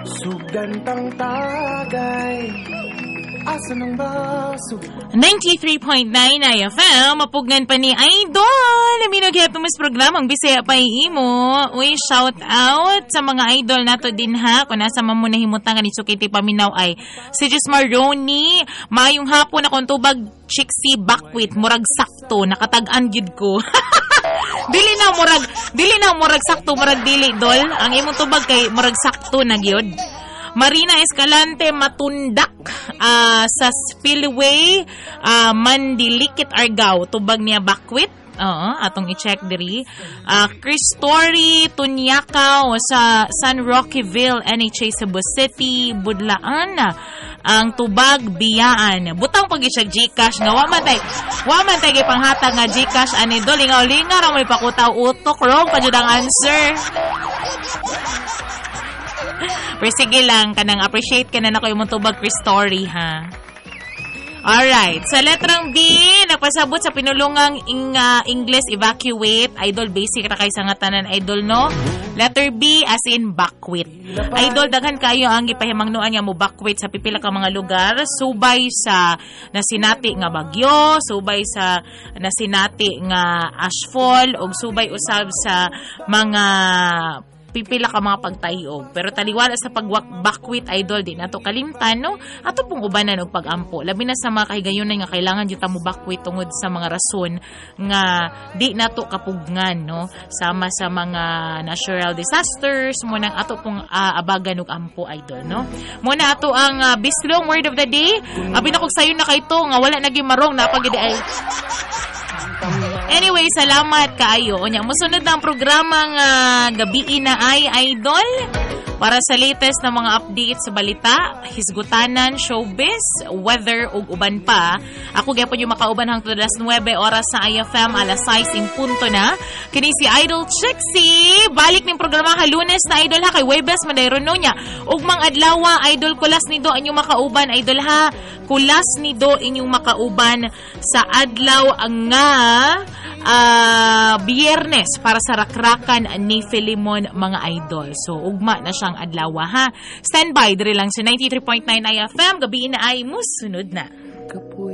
Sugantang tagay asa ng baso 93.9 IFM, mapugnan pa ni Idol. Naminugya ito mas programang Bisaya pa imo. Uy, shout out sa mga idol nato din ha. Kung nasa mamuna himutang ni Sukiti Paminaw ay si Jess Maroni. Mayong hapon akong tubag Chixie Bakwit. Murag sakto, nakatag-an gyud ko. Dili na murag sakto, murag dili dol. Ang imong tubag kay murag sakto na gyud. Marina Escalante Matundak sa Spillway Mandilikit Argao tubag niya Bakwit. Atong i-check diri. Christory Tunyakaw sa San Roqueville NHA Cebu City Budlaan. Ang tubag Biyaan. Butang pag siya Gcash nga wa man tay kay panghatag nga Gcash ani dol lingaw-lingaw ra mo ipakutaw utok wrong pa jud ang answer. Pero sige lang, kanang appreciate ka na ko yung tubag Christory, ha? Alright, sa letrang B, napasabot sa pinulungang English evacuate. Idol, basic ra kay sa nga tanan, idol, no? Letter B, as in bakwit. Idol, daghan kayo ang ipahimangnuan nga mo bakwit sa pipila ka mga lugar. Subay sa nasinati nga bagyo, subay sa nasinati nga ashfall, o subay usab sa mga pipila ka mga pagtayog. Pero taliwala sa pagbakwit, idol, di nato kalimtan, no? Ato pong ubanan og pagampo. Labi na sa mga kahigayonan nga kailangan yung mo bakwit tungod sa mga rason nga di nato kapugnan, no? Sama sa mga natural disasters, muna ato pong abagan og ampo, idol, no? Muna ato ang bislong word of the day. Abi na kog sayo na kay to nga wala naging marong napagidi ay. Anyway, salamat kaayo. Onya, musunod na ang programang gabi na ay idol para sa latest na mga updates sa balita, hisgutanan, showbiz, weather ug uban pa. Ako gyapon yung makauban hangtod alas 9 oras sa IFM alas 6 in punto na. Kini si Idol Chixie. Balik ning programa ka Lunes na idol ha kay Webes madayron no nya. Ug mang adlaw idol kulas nido inyong makauban idol ha. Kulas nido inyong makauban sa adlaw nga Biyernes para sa rakrakan ni Filimon mga idol. So ugma na siyang adlaw ha. Standby diri lang sa 93.9 IFM gabi na ay musunod na.